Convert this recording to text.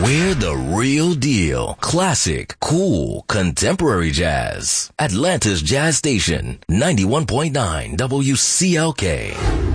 We're the real deal. Classic, cool, contemporary jazz. Atlanta's Jazz Station, 91.9 WCLK.